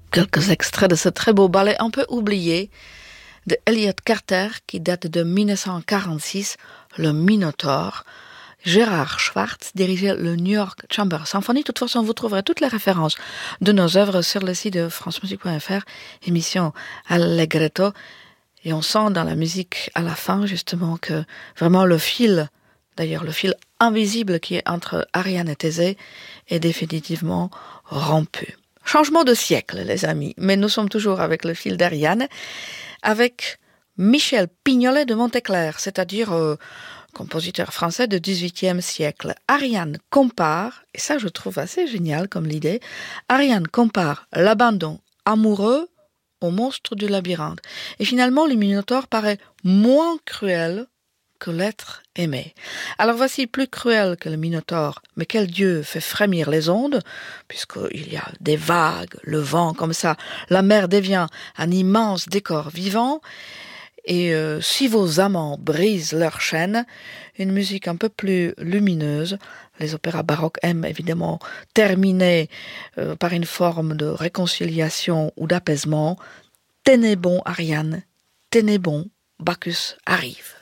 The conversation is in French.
Quelques extraits de ce très beau ballet un peu oublié de Elliott Carter qui date de 1946, le Minotaure. Gérard Schwartz dirigeait le New York Chamber Symphony. De toute façon, vous trouverez toutes les références de nos œuvres sur le site de francemusique.fr, émission Allegretto. Et on sent dans la musique à la fin, justement, que vraiment le fil invisible qui est entre Ariane et Thésée est définitivement rompu. Changement de siècle, les amis, mais nous sommes toujours avec le fil d'Ariane, avec Michel Pignolet de Monteclair, c'est-à-dire compositeur français du XVIIIe siècle. Ariane compare, et ça je trouve assez génial comme l'idée, Ariane compare l'abandon amoureux au monstre du labyrinthe. Et finalement, le Minotaure paraît moins cruel que l'être aimé. Alors voici plus cruel que le Minotaure, mais quel dieu fait frémir les ondes, puisqu'il y a des vagues, le vent comme ça, la mer devient un immense décor vivant, et si vos amants brisent leur chaîne, une musique un peu plus lumineuse. Les opéras baroques aiment évidemment terminer par une forme de réconciliation ou d'apaisement. Tenez bon, Ariane, tenez bon, Bacchus arrive.